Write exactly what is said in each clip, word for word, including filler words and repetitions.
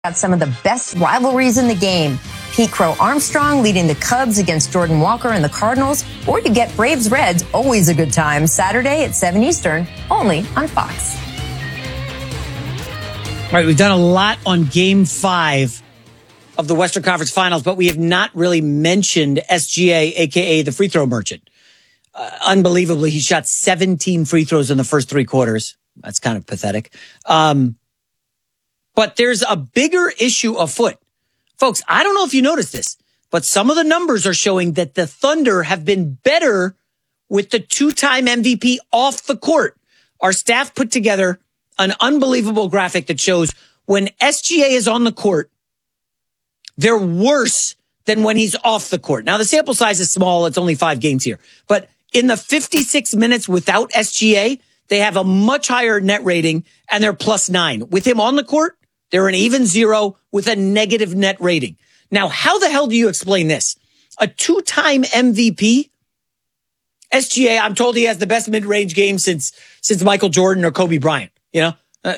Got some of the best rivalries in the game. Pete Crow Armstrong leading the Cubs against Jordan Walker and the Cardinals. Or you get Braves Reds, always a good time. Saturday at seven Eastern, only on Fox. All right, we've done a lot on Game five of the Western Conference Finals, but we have not really mentioned S G A, a k a the free throw merchant. Uh, unbelievably, he shot seventeen free throws in the first three quarters. That's kind of pathetic. Um, but there's a bigger issue afoot. Folks, I don't know if you noticed this, but some of the numbers are showing that the Thunder have been better with the two-time M V P off the court. Our staff put together an unbelievable graphic that shows when S G A is on the court, they're worse than when he's off the court. Now, the sample size is small. It's only five games here. But in the fifty-six minutes without S G A, they have a much higher net rating, and they're plus nine. With him on the court, they're an even zero with a negative net rating. Now, how the hell do you explain this? A two-time M V P, S G A, I'm told he has the best mid-range game since since Michael Jordan or Kobe Bryant. You know, uh,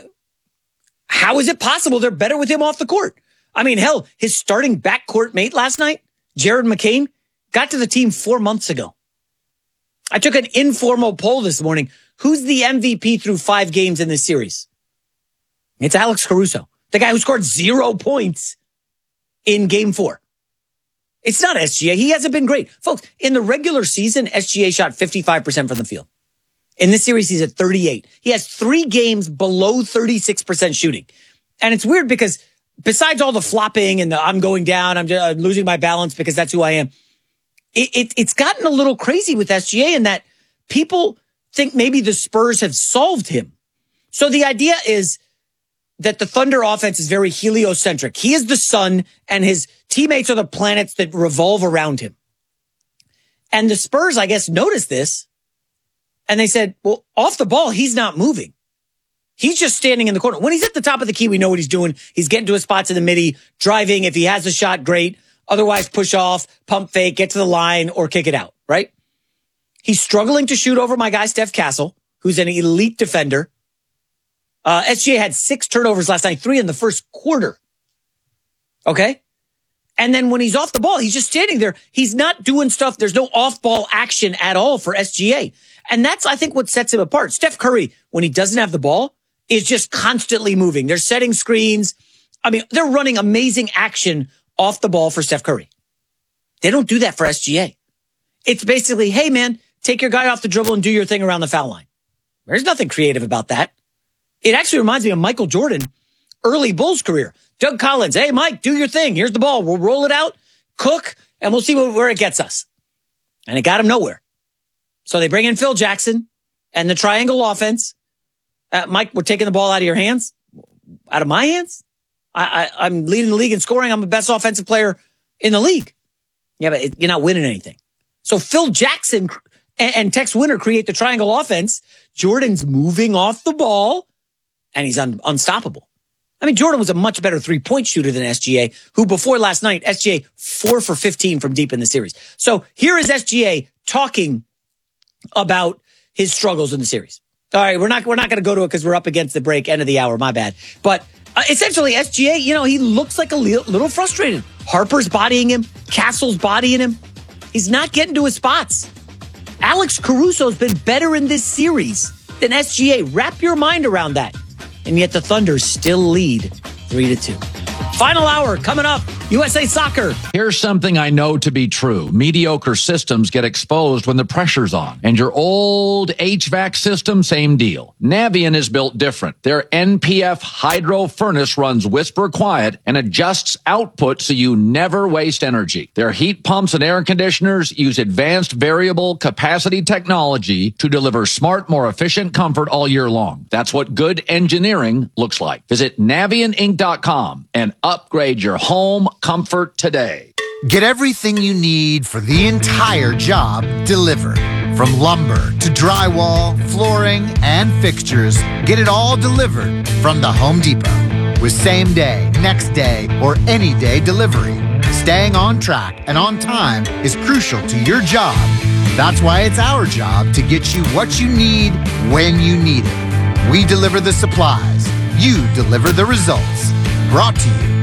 how is it possible they're better with him off the court? I mean, hell, his starting backcourt mate last night, Jared McCain, got to the team four months ago. I took an informal poll this morning. Who's the M V P through five games in this series? It's Alex Caruso, the guy who scored zero points in game four. It's not S G A. He hasn't been great. Folks, in the regular season, S G A shot fifty-five percent from the field. In this series, he's at thirty-eight. He has three games below thirty-six percent shooting. And it's weird because besides all the flopping and the I'm going down, I'm, just, I'm losing my balance because that's who I am, it, it, it's gotten a little crazy with S G A in that people think maybe the Spurs have solved him. So the idea is that the Thunder offense is very heliocentric. He is the sun and his teammates are the planets that revolve around him. And the Spurs, I guess, noticed this. And they said, well, off the ball, he's not moving. He's just standing in the corner. When he's at the top of the key, we know what he's doing. He's getting to his spots in the midi, driving. If he has a shot, great. Otherwise, push off, pump fake, get to the line, or kick it out, right? He's struggling to shoot over my guy, Steph Castle, who's an elite defender. Uh, S G A had six turnovers last night, three in the first quarter. Okay? And then when he's off the ball, he's just standing there. He's not doing stuff. There's no off-ball action at all for S G A. And that's, I think, what sets him apart. Steph Curry, when he doesn't have the ball, is just constantly moving. They're setting screens. I mean, they're running amazing action off the ball for Steph Curry. They don't do that for S G A. It's basically, hey, man, take your guy off the dribble and do your thing around the foul line. There's nothing creative about that. It actually reminds me of Michael Jordan, early Bulls career. Doug Collins, hey, Mike, do your thing. Here's the ball. We'll roll it out, cook, and we'll see where it gets us. And it got him nowhere. So they bring in Phil Jackson and the triangle offense. Uh, Mike, we're taking the ball out of your hands. Out of my hands? I, I, I'm leading the league in scoring. I'm the best offensive player in the league. Yeah, but it, you're not winning anything. So Phil Jackson and, and Tex Winter create the triangle offense. Jordan's moving off the ball, and he's un, unstoppable. I mean, Jordan was a much better three-point shooter than S G A, who before last night, S G A four for fifteen from deep in the series. So here is S G A talking about his struggles in the series. All right, we're not we're not going to go to it because we're up against the break, end of the hour. My bad. But uh, essentially, S G A, you know, he looks like a li- little frustrated. Harper's bodying him. Castle's bodying him. He's not getting to his spots. Alex Caruso's been better in this series than S G A. Wrap your mind around that. And yet the Thunder still lead three to two. Final hour coming up. U S A Soccer. Here's something I know to be true. Mediocre systems get exposed when the pressure's on. And your old H V A C system, same deal. Navien is built different. Their N P F hydro furnace runs whisper quiet and adjusts output so you never waste energy. Their heat pumps and air conditioners use advanced variable capacity technology to deliver smart, more efficient comfort all year long. That's what good engineering looks like. Visit Navien Inc dot com and upgrade your home comfort today. Get everything you need for the entire job delivered. From lumber to drywall, flooring, and fixtures, get it all delivered from the Home Depot. With same day, next day, or any day delivery, staying on track and on time is crucial to your job. That's why it's our job to get you what you need when you need it. We deliver the supplies. You deliver the results. Brought to you